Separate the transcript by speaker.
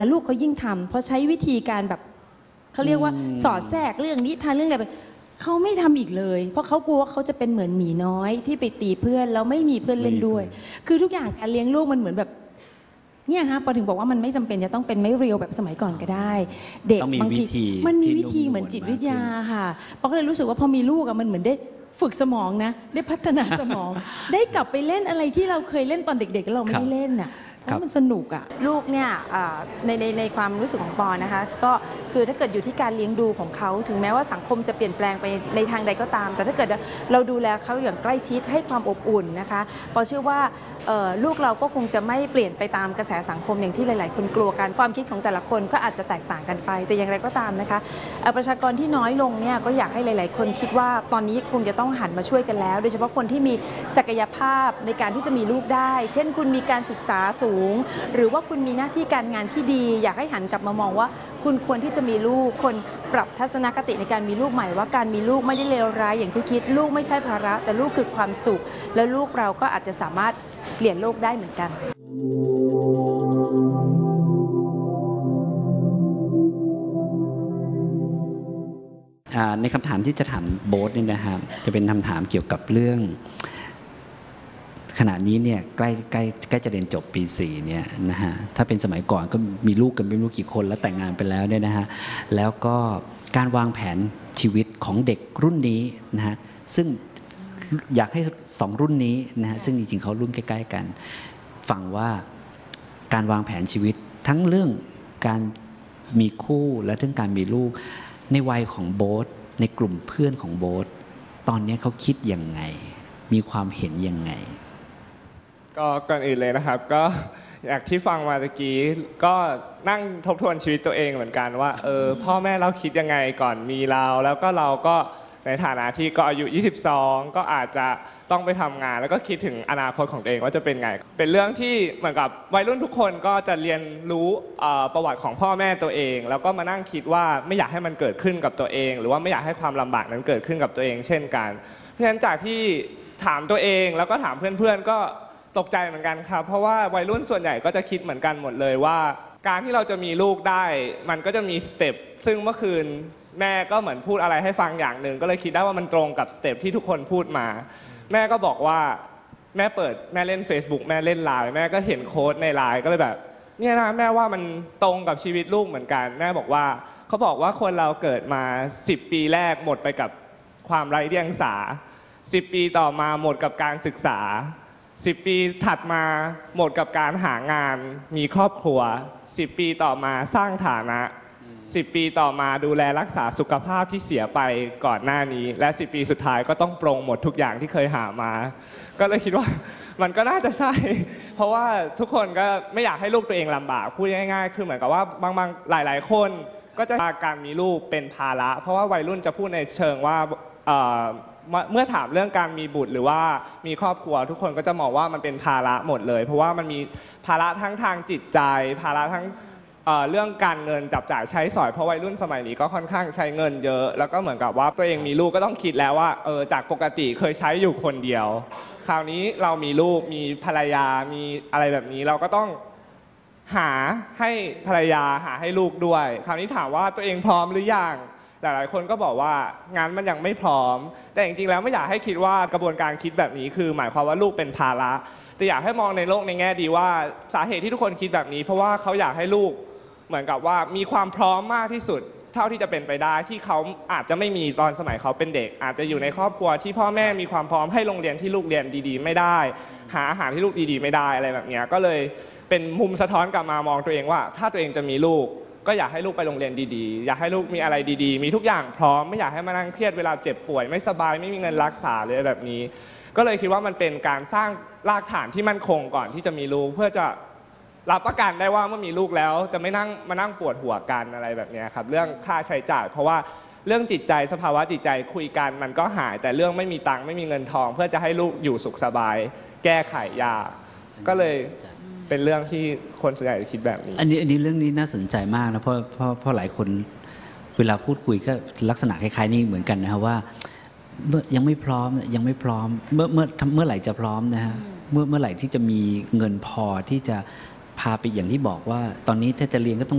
Speaker 1: ลูกเขายิ่งทำเพราะใช้วิธีการแบบเขาเรียกว่าสอดแทรกเรื่องนิทานเรื่องอะไรไปเขาไม่ทำอีกเลยเพราะเขากลัวว่าเขาจะเป็นเหมือนหมีน้อยที่ไปตีเพื่อนแล้วไม่มีเพื่อนเล่นด้วยคือทุกอย่างการเลี้ยงลูกมันเหมือนแบบเนี่ยฮะพอถึงบอกว่ามันไม่จำเป็นจะต้องเป็นไม่เรียวแบบสมัยก่อนก็ได้เด็กบางทีมันมีวิธีเหมือนจิตวิทยาค่ะปอก็เลยรู้สึกว่าพอมีลูกอะมันเหมือนได้ฝึกสมองนะได้พัฒนาสมองได้กลับไปเล่นอะไรที่เราเคยเล่นตอนเด็กๆแล้วเราไม่ได้เล่นน่ะมันสนุกอ่ะลูกเนี่ยในความรู้สึกของปอนะคะก็คือถ้าเกิดอยู่ที่การเลี้ยงดูของเขาถึงแม้ว่าสังคมจะเปลี่ยนแปลงไปในทางใดก็ตามแต่ถ้าเกิดเราดูแลเขาอย่างใกล้ชิดให้ความอบอุ่นนะคะปอเชื่อว่าลูกเราก็คงจะไม่เปลี่ยนไปตามกระแสสังคมอย่างที่หลายๆคนกลัวกันความคิดของแต่ละคนก็อาจจะแตกต่างกันไปแต่อย่างไรก็ตามนะคะประชากรที่น้อยลงเนี่ยก็อยากให้หลายๆคนคิดว่าตอนนี้คงจะต้องหันมาช่วยกันแล้วโดยเฉพาะคนที่มีศักยภาพในการที่จะมีลูกได้เช่นคุณมีการศึกษาสูงหรือว่าคุณมีหน้าที่การงานที่ดีอยากให้หันกลับมามองว่าคุณควรที่จะมีลูกคนปรับทัศนคติในการมีลูกใหม่ว่าการมีลูกไม่ได้เลวร้ายอย่างที่คิดลูกไม่ใช่ภาระแต่ลูกคือความสุขแล้วลูกเราก็อาจจะสามารถเปลี่ยนโลกได้เหมือนกัน
Speaker 2: ในคำถามที่จะถามโบ๊ทนี่นะครับจะเป็นคำถามเกี่ยวกับเรื่องขณะนี้เนี่ยใกล้จะเรียนจบปี4เนี่ยนะฮะถ้าเป็นสมัยก่อนก็มีลูกกันไม่รู้กี่คนแล้วแต่งงานไปแล้วเนี่ยนะฮะแล้วก็การวางแผนชีวิตของเด็กรุ่นนี้นะฮะซึ่งอยากให้2รุ่นนี้นะฮะซึ่งจริงๆเขารุ่นใกล้ๆกันฟังว่าการวางแผนชีวิตทั้งเรื่องการมีคู่และเรื่องการมีลูกในวัยของโบ๊ทในกลุ่มเพื่อนของโบ๊ทตอนนี้เขาคิดยังไงมีความเห็นยังไง
Speaker 3: ก็ก่อนอื่นเลยนะครับก็อย่างที่ฟังมาตะกี้ก็นั่งทบทวนชีวิตตัวเองเหมือนกันว่าพ่อแม่เราคิดยังไงก่อนมีเราแล้วก็เราก็ในฐานะที่ก็อายุ22ก็อาจจะต้องไปทำงานแล้วก็คิดถึงอนาคตของตัวเองว่าจะเป็นไงเป็นเรื่องที่เหมือนกับวัยรุ่นทุกคนก็จะเรียนรู้ประวัติของพ่อแม่ตัวเองแล้วก็มานั่งคิดว่าไม่อยากให้มันเกิดขึ้นกับตัวเองหรือว่าไม่อยากให้ความลำบากนั้นเกิดขึ้นกับตัวเองเช่นกันเพราะฉะนั้นจากที่ถามตัวเองแล้วก็ถามเพื่อนๆก็ตกใจเหมือนกันครับเพราะว่าวัยรุ่นส่วนใหญ่ก็จะคิดเหมือนกันหมดเลยว่าการที่เราจะมีลูกได้มันก็จะมีสเต็ปซึ่งเมื่อคืนแม่ก็เหมือนพูดอะไรให้ฟังอย่างหนึ่งก็เลยคิดได้ว่ามันตรงกับสเต็ปที่ทุกคนพูดมาแม่ก็บอกว่าแม่เล่น Facebook แม่เล่นไลน์แม่ก็เห็นโค้ดในไลน์ก็เลยแบบเนี่ยนะแม่ว่ามันตรงกับชีวิตลูกเหมือนกันแม่บอกว่าเขาบอกว่าคนเราเกิดมา10 ปีแรกหมดไปกับความไร้เดียงสา10 ปีต่อมาหมดกับการศึกษา10 ปีถัดมาหมดกับการหางานมีครอบครัว10 ปีต่อมาสร้างฐานะ10 ปีต่อมาดูแลรักษาสุขภาพที่เสียไปก่อนหน้านี้และ10 ปีสุดท้ายก็ต้องปรงหมดทุกอย่างที่เคยหามาก็เลยคิดว่ามันก็น่าจะใช่เพราะว่าทุกคนก็ไม่อยากให้ลูกตัวเองลำบากพูดง่ายๆคือเหมือนกับว่าบางหลายๆคนก็จะการมีลูกเป็นภาระเพราะว่าวัยรุ่นจะพูดในเชิงว่าเมื่อถามเรื่องการมีบุตรหรือว่ามีครอบครัวทุกคนก็จะมองว่ามันเป็นภาระหมดเลยเพราะว่ามันมีภาระทั้งทางจิตใจภาระทั้งเรื่องการเงินจับจ่ายใช้สอยเพราะวัยรุ่นสมัยนี้ก็ค่อนข้างใช้เงินเยอะแล้วก็เหมือนกับว่าตัวเองมีลูกก็ต้องคิดแล้วว่าจากปกติเคยใช้อยู่คนเดียวคราวนี้เรามีลูกมีภรรยามีอะไรแบบนี้เราก็ต้องหาให้ภรรยาหาให้ลูกด้วยคราวนี้ถามว่าตัวเองพร้อมหรือยังหลายคนก็บอกว่างานมันยังไม่พร้อมแต่จริงๆแล้วไม่อยากให้คิดว่ากระบวนการคิดแบบนี้คือหมายความว่าลูกเป็นภาระแต่อยากให้มองในโลกในแง่ดีว่าสาเหตุที่ทุกคนคิดแบบนี้เพราะว่าเขาอยากให้ลูกเหมือนกับว่ามีความพร้อมมากที่สุดเท่าที่จะเป็นไปได้ที่เขาอาจจะไม่มีตอนสมัยเขาเป็นเด็กอาจจะอยู่ในครอบครัวที่พ่อแม่มีความพร้อมให้โรงเรียนที่ลูกเรียนดีๆไม่ได้หาอาหารที่ลูกดีๆไม่ได้อะไรแบบนี้ก็เลยเป็นมุมสะท้อนกลับมามองตัวเองว่าถ้าตัวเองจะมีลูกก็อยากให้ลูกไปโรงเรียนดีๆอยากให้ลูกมีอะไรดีๆมีทุกอย่างพร้อมไม่อยากให้มานั่งเครียดเวลาเจ็บป่วยไม่สบายไม่มีเงินรักษาเลยแบบนี้ก็เลยคิดว่ามันเป็นการสร้างรากฐานที่มั่นคงก่อนที่จะมีลูกเพื่อจะรับประกันได้ว่าเมื่อมีลูกแล้วจะไม่มานั่งปวดหัวกันอะไรแบบนี้ครับเรื่องค่าใช้จ่ายเพราะว่าเรื่องจิตใจสภาวะจิตใจคุยกันมันก็หายแต่เรื่องไม่มีตังค์ไม่มีเงินทองเพื่อจะให้ลูกอยู่สุขสบายแก้ไขยากก็เลยเป็นเรื่องที่คนส่วนใหญ่คิดแบบนี้
Speaker 2: อันนี้เรื่องนี้น่าสนใจมากนะเพราะหลายคนเวลาพูดคุยก็ลักษณะคล้ายๆนี่เหมือนกันนะครับว่ายังไม่พร้อมเมื่อไหร่จะพร้อมนะฮะเมื่อไหร่ที่จะมีเงินพอที่จะพาไปอย่างที่บอกว่าตอนนี้ถ้าจะเรียนก็ต้อง